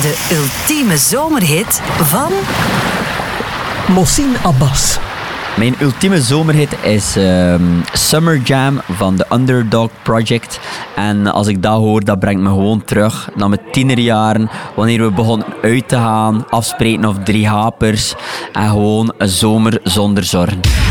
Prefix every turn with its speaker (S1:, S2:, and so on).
S1: De ultieme zomerhit van...
S2: Mohsin Abbas.
S3: Mijn ultieme zomerhit is Summer Jam van The Underdog Project. En als ik dat hoor, dat brengt me gewoon terug naar mijn tienerjaren. Wanneer we begonnen uit te gaan, afspreken of 3 hapers. En gewoon een zomer zonder zorgen.